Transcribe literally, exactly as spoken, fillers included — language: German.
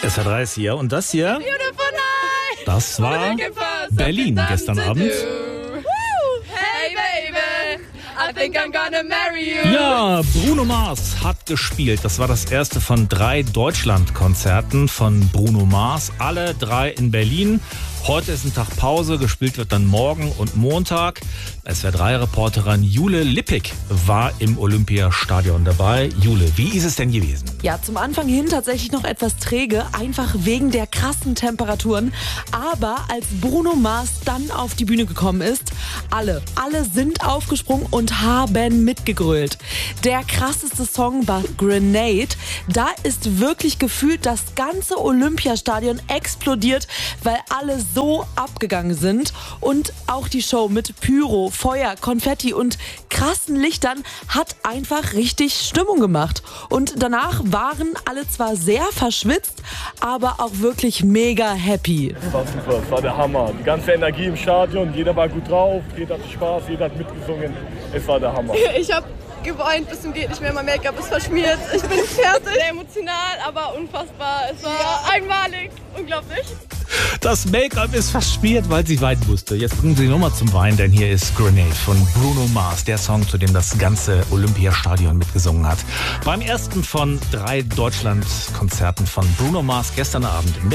S W R drei ist hier und das hier, Beautiful night. das war Berlin gestern Abend. Hey baby, I think I'm gonna marry you. Ja, Bruno Mars hat gespielt. Das war das erste von drei Deutschland-Konzerten von Bruno Mars. Alle drei in Berlin. Heute ist ein Tag Pause, gespielt wird dann morgen und Montag. S W R drei Reporterin Jule Lippig war im Olympiastadion dabei. Jule, wie ist es denn gewesen? Ja, zum Anfang hin tatsächlich noch etwas träge, einfach wegen der krassen Temperaturen. Aber als Bruno Mars dann auf die Bühne gekommen ist, alle, alle sind aufgesprungen und haben mitgegrölt. Der krasseste Song war Grenade. Da ist wirklich gefühlt das ganze Olympiastadion explodiert, weil alle so abgegangen sind. Und auch die Show mit Pyro, Feuer, Konfetti und krassen Lichtern hat einfach richtig Stimmung gemacht. Und danach waren alle zwar sehr verschwitzt, aber auch wirklich mega happy. Es war super, es war der Hammer. Die ganze Energie im Stadion, jeder war gut drauf, jeder hatte Spaß, jeder hat mitgesungen. Es war der Hammer. Ich habe geweint bis zum geht nicht mehr, mein Make-up ist verschmiert. Ich bin fertig. Sehr emotional, aber unfassbar. Es war ja einmalig, unglaublich. Das Make-up ist verschmiert, weil sie weinen musste. Jetzt bringen Sie nochmal zum Weinen, denn hier ist Grenade von Bruno Mars, der Song, zu dem das ganze Olympiastadion mitgesungen hat. Beim ersten von drei Deutschland-Konzerten von Bruno Mars gestern Abend in Berlin.